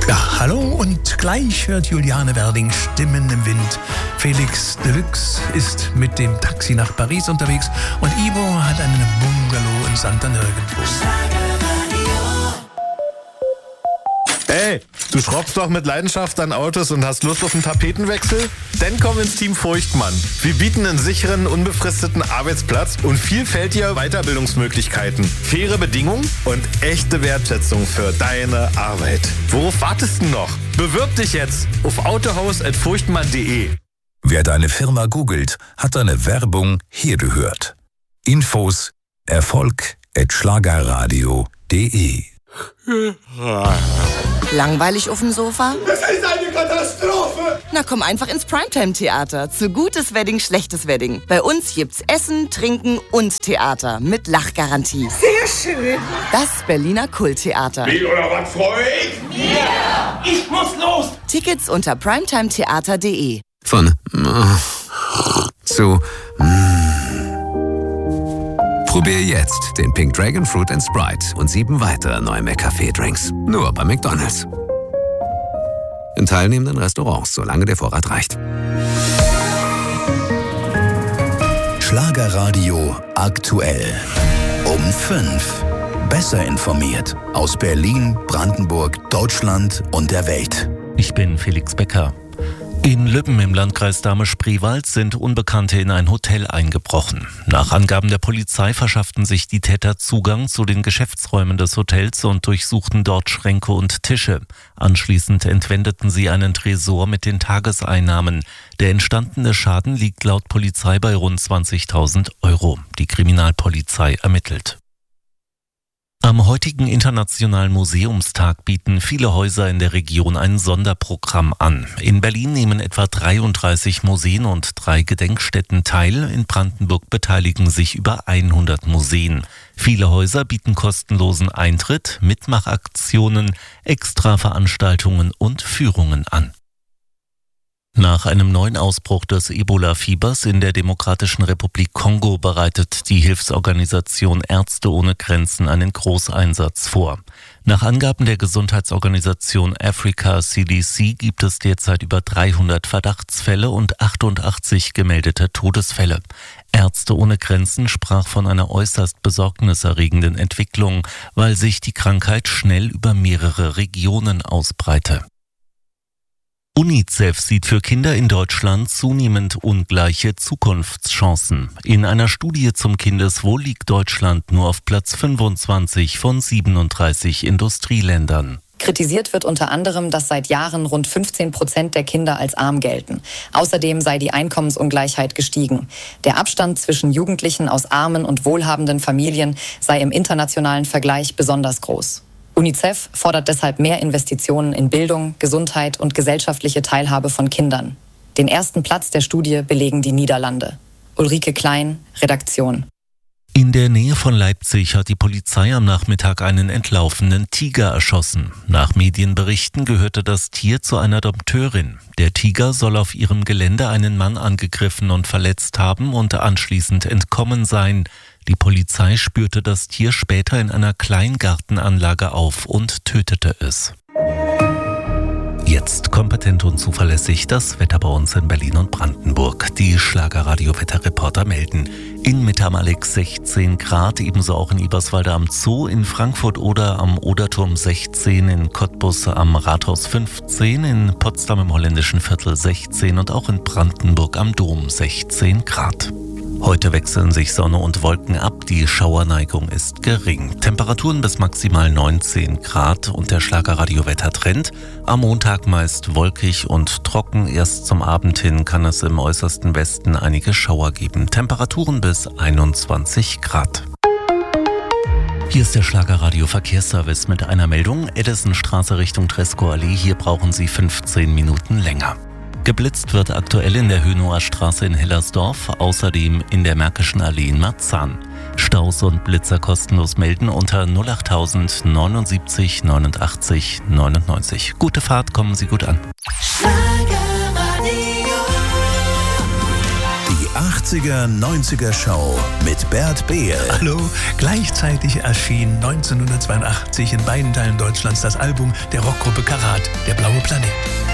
Ja, hallo und gleich hört Juliane Werding Stimmen im Wind. Felix Deluxe ist mit dem Taxi nach Paris unterwegs und Ivo hat einen Bungalow in Santa Nirgendwo. Hey, du schraubst doch mit Leidenschaft an Autos und hast Lust auf einen Tapetenwechsel? Dann komm ins Team Furchtmann. Wir bieten einen sicheren, unbefristeten Arbeitsplatz und vielfältige Weiterbildungsmöglichkeiten, faire Bedingungen und echte Wertschätzung für deine Arbeit. Worauf wartest du noch? Bewirb dich jetzt auf autohaus@furchtmann.de. Wer deine Firma googelt, hat deine Werbung hier gehört. Infos erfolg@schlagerradio.de. Langweilig auf dem Sofa? Das ist eine Katastrophe! Na komm einfach ins Primetime-Theater. Zu gutes Wedding, schlechtes Wedding. Bei uns gibt's Essen, Trinken und Theater mit Lachgarantie. Sehr schön! Das Berliner Kulttheater. Wie oder was freu ich? Ja! Ich muss los! Tickets unter primetimetheater.de. Von zu Probier jetzt den Pink Dragon Fruit & Sprite und 7 weitere neue McCafé-Drinks. Nur bei McDonald's. In teilnehmenden Restaurants, solange der Vorrat reicht. Schlagerradio aktuell. Um 5. Besser informiert aus Berlin, Brandenburg, Deutschland und der Welt. Ich bin Felix Becker. In Lübben im Landkreis Dahme-Spreewald sind Unbekannte in ein Hotel eingebrochen. Nach Angaben der Polizei verschafften sich die Täter Zugang zu den Geschäftsräumen des Hotels und durchsuchten dort Schränke und Tische. Anschließend entwendeten sie einen Tresor mit den Tageseinnahmen. Der entstandene Schaden liegt laut Polizei bei rund 20.000 Euro. Die Kriminalpolizei ermittelt. Am heutigen Internationalen Museumstag bieten viele Häuser in der Region ein Sonderprogramm an. In Berlin nehmen etwa 33 Museen und 3 Gedenkstätten teil. In Brandenburg beteiligen sich über 100 Museen. Viele Häuser bieten kostenlosen Eintritt, Mitmachaktionen, Extraveranstaltungen und Führungen an. Nach einem neuen Ausbruch des Ebola-Fiebers in der Demokratischen Republik Kongo bereitet die Hilfsorganisation Ärzte ohne Grenzen einen Großeinsatz vor. Nach Angaben der Gesundheitsorganisation Africa CDC gibt es derzeit über 300 Verdachtsfälle und 88 gemeldete Todesfälle. Ärzte ohne Grenzen sprach von einer äußerst besorgniserregenden Entwicklung, weil sich die Krankheit schnell über mehrere Regionen ausbreite. UNICEF sieht für Kinder in Deutschland zunehmend ungleiche Zukunftschancen. In einer Studie zum Kindeswohl liegt Deutschland nur auf Platz 25 von 37 Industrieländern. Kritisiert wird unter anderem, dass seit Jahren rund 15% der Kinder als arm gelten. Außerdem sei die Einkommensungleichheit gestiegen. Der Abstand zwischen Jugendlichen aus armen und wohlhabenden Familien sei im internationalen Vergleich besonders groß. UNICEF fordert deshalb mehr Investitionen in Bildung, Gesundheit und gesellschaftliche Teilhabe von Kindern. Den ersten Platz der Studie belegen die Niederlande. Ulrike Klein, Redaktion. In der Nähe von Leipzig hat die Polizei am Nachmittag einen entlaufenen Tiger erschossen. Nach Medienberichten gehörte das Tier zu einer Dompteurin. Der Tiger soll auf ihrem Gelände einen Mann angegriffen und verletzt haben und anschließend entkommen sein. Die Polizei spürte das Tier später in einer Kleingartenanlage auf und tötete es. Jetzt kompetent und zuverlässig das Wetter bei uns in Berlin und Brandenburg. Die Schlagerradio-Wetterreporter melden: in Mitte am Alex 16 Grad, ebenso auch in Eberswalde am Zoo, in Frankfurt oder am Oderturm 16, in Cottbus am Rathaus 15, in Potsdam im Holländischen Viertel 16 und auch in Brandenburg am Dom 16 Grad. Heute wechseln sich Sonne und Wolken ab, die Schauerneigung ist gering. Temperaturen bis maximal 19 Grad und der Schlagerradio-Wettertrend. Am Montag meist wolkig und trocken, erst zum Abend hin kann es im äußersten Westen einige Schauer geben. Temperaturen bis 21 Grad. Hier ist der Schlagerradio-Verkehrsservice mit einer Meldung. Edisonstraße Richtung Treskow Allee, hier brauchen Sie 15 Minuten länger. Geblitzt wird aktuell in der Hönower Straße in Hellersdorf, außerdem in der Märkischen Allee in Marzahn. Staus und Blitzer kostenlos melden unter 08000 79 89 99. Gute Fahrt, kommen Sie gut an. Die 8 80er, 90er Show mit Bert Behl. Hallo, gleichzeitig erschien 1982 in beiden Teilen Deutschlands das Album der Rockgruppe Karat, Der blaue Planet.